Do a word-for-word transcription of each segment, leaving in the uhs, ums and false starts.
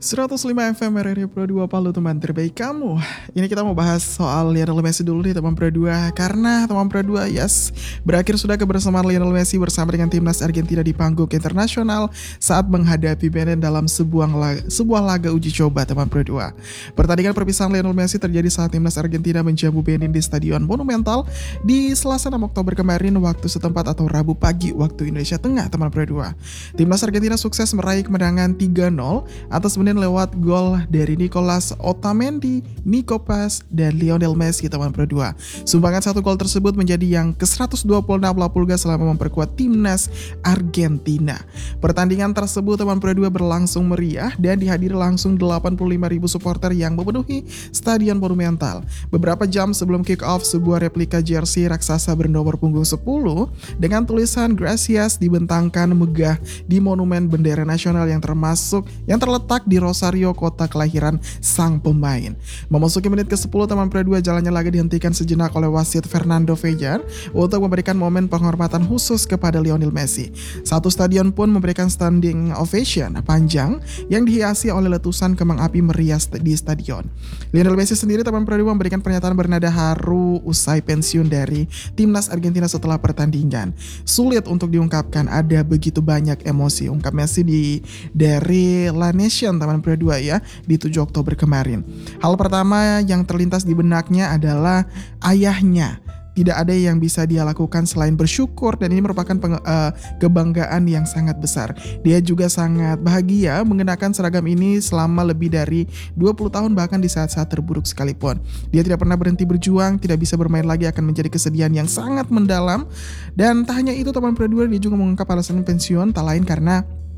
seratus lima F M R R I Pro dua Palu, teman terbaik kamu. Ini kita mau bahas soal Lionel Messi dulu nih teman Pro dua. Karena teman Pro dua, yes, berakhir sudah kebersamaan Lionel Messi bersama dengan timnas Argentina di panggung internasional saat menghadapi Benin dalam sebuah laga, sebuah laga uji coba teman Pro dua. Pertandingan perpisahan Lionel Messi terjadi saat timnas Argentina menjamu Benin di Stadion Monumental di Selasa enam Oktober kemarin waktu setempat atau Rabu pagi waktu Indonesia Tengah teman Pro dua. Timnas Argentina sukses meraih kemenangan tiga nol atas Benin lewat gol dari Nicolas Otamendi, Nico Paz, dan Lionel Messi teman Pro dua. Sumbangan satu gol tersebut menjadi yang ke seratus dua puluh enam La Pulga selama memperkuat timnas Argentina. Pertandingan tersebut teman Pro dua berlangsung meriah dan dihadiri langsung delapan puluh lima ribu supporter yang memenuhi Stadion Monumental. Beberapa jam sebelum kick off, sebuah replika jersey raksasa bernomor punggung sepuluh dengan tulisan Gracias dibentangkan megah di monumen bendera nasional yang termasuk yang terletak di Rosario, kota kelahiran sang pemain. Memasuki menit ke sepuluh teman Pro dua, jalannya laga dihentikan sejenak oleh wasit Fernando Fejar untuk memberikan momen penghormatan khusus kepada Lionel Messi. Satu stadion pun memberikan standing ovation panjang yang dihiasi oleh letusan kembang api meriah di stadion. Lionel Messi sendiri teman Pro dua memberikan pernyataan bernada haru usai pensiun dari timnas Argentina setelah pertandingan. Sulit untuk diungkapkan, ada begitu banyak emosi, ungkap Messi di dari La Nation teman Pro dua ya di tujuh Oktober kemarin. Hal pertama yang terlintas di benaknya adalah ayahnya. Tidak ada yang bisa dia lakukan selain bersyukur, dan ini merupakan peng- uh, kebanggaan yang sangat besar. Dia juga sangat bahagia mengenakan seragam ini selama lebih dari dua puluh tahun, bahkan di saat-saat terburuk sekalipun. Dia tidak pernah berhenti berjuang, tidak bisa bermain lagi akan menjadi kesedihan yang sangat mendalam. Dan tak hanya itu teman Pro dua, dia juga mengungkap alasan pensiun tak lain karena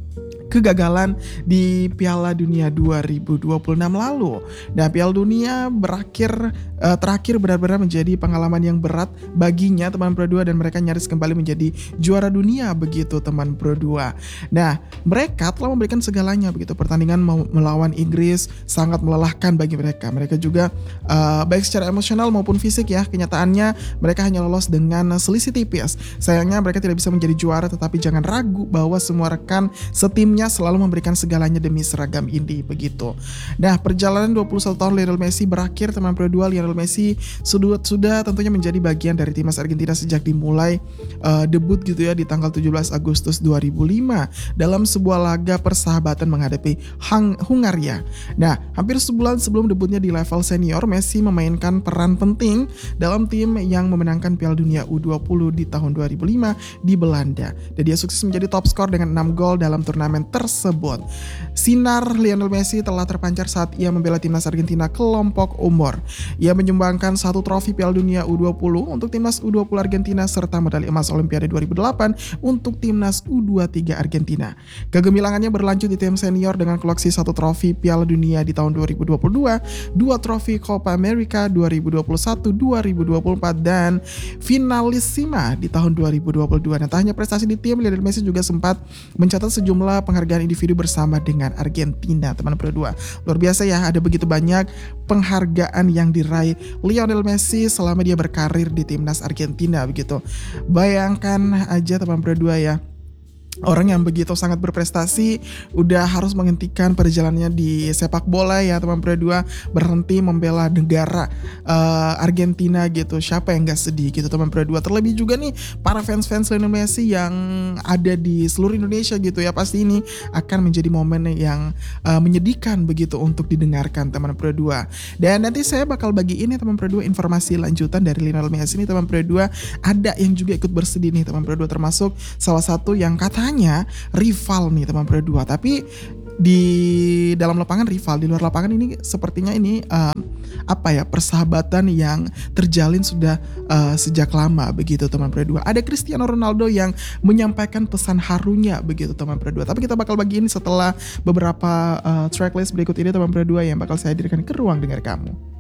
kegagalan di Piala Dunia dua ribu dua puluh enam lalu. Dan Piala Dunia berakhir uh, terakhir benar-benar menjadi pengalaman yang berat baginya teman Pro dua, dan mereka nyaris kembali menjadi juara dunia begitu teman Pro dua. Nah, mereka telah memberikan segalanya begitu. Pertandingan melawan Inggris sangat melelahkan bagi mereka. Mereka juga uh, baik secara emosional maupun fisik ya. Kenyataannya mereka hanya lolos dengan selisih tipis. Sayangnya mereka tidak bisa menjadi juara, tetapi jangan ragu bahwa semua rekan setim selalu memberikan segalanya demi seragam ini begitu. Nah, perjalanan dua puluh satu tahun Lionel Messi berakhir teman Pro dua. Lionel Messi sudah, sudah tentunya menjadi bagian dari timnas Argentina sejak dimulai uh, debut gitu ya di tanggal tujuh belas Agustus dua ribu lima dalam sebuah laga persahabatan menghadapi Hung- Hungaria. Nah, hampir sebulan sebelum debutnya di level senior, Messi memainkan peran penting dalam tim yang memenangkan Piala Dunia U dua puluh di tahun dua ribu lima di Belanda. Dan dia sukses menjadi top skor dengan enam gol dalam turnamen tersebut. Sinar Lionel Messi telah terpancar saat ia membela timnas Argentina kelompok umur. Ia menyumbangkan satu trofi Piala Dunia U dua puluh untuk timnas U dua puluh Argentina serta medali emas Olimpiade dua ribu delapan untuk timnas U dua puluh tiga Argentina. Kegemilangannya berlanjut di tim senior dengan koleksi satu trofi Piala Dunia di tahun dua ribu dua puluh dua, dua trofi Copa America dua ribu dua puluh satu, dua ribu dua puluh empat, dan finalissima di tahun dua ribu dua puluh dua. Nah, tak hanya prestasi di tim, Lionel Messi juga sempat mencatat sejumlah penghargaan individu bersama dengan Argentina teman Pro dua. Luar biasa ya, ada begitu banyak penghargaan yang diraih Lionel Messi selama dia berkarir di timnas Argentina begitu. Bayangkan aja teman Pro dua ya, orang yang begitu sangat berprestasi udah harus menghentikan perjalanannya di sepak bola ya teman Pro dua, berhenti membela negara uh, Argentina gitu. Siapa yang gak sedih gitu teman Pro dua. Terlebih juga nih para fans-fans Lionel Messi yang ada di seluruh Indonesia gitu ya, pasti ini akan menjadi momen yang uh, menyedihkan begitu untuk didengarkan teman Pro dua. Dan nanti saya bakal bagiin nih teman Pro dua informasi lanjutan dari Lionel Messi ini teman Pro dua. Ada yang juga ikut bersedih nih teman Pro dua, termasuk salah satu yang kata hanya rival nih teman Pro dua, tapi di dalam lapangan rival, di luar lapangan ini sepertinya ini uh, apa ya, persahabatan yang terjalin sudah uh, sejak lama begitu teman Pro dua. Ada Cristiano Ronaldo yang menyampaikan pesan harunya begitu teman Pro dua, tapi kita bakal bagiin setelah beberapa uh, tracklist berikut ini teman Pro dua yang bakal saya hadirkan ke ruang dengar kamu.